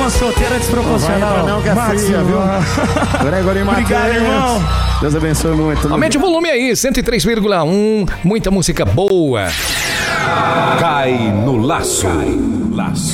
uma solteira desproporcional. Não, que é fria, viu? Gregory Matheus. Obrigado, irmão. Deus abençoe muito. Aumente o volume aí, 103,1. Muita música boa. Cai no laço.